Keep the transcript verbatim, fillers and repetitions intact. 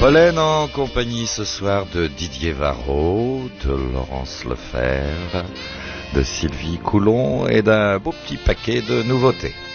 Pollen en compagnie ce soir de Didier Varro, de Laurence Lefebvre, de Sylvie Coulon et d'un beau petit paquet de nouveautés.